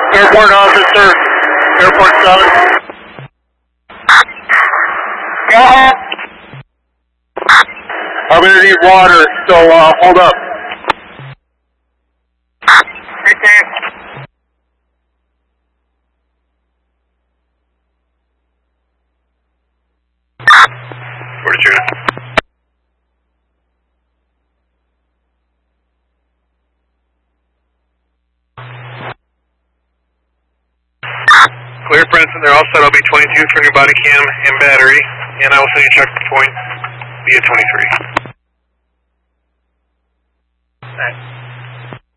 Airport officer, Airport 7. I'm going to need water, so hold up. Fortitude. Clear, Princeton, they're all set. I'll be 22 for new body cam and battery, and I will send you a check point via 23. Thanks.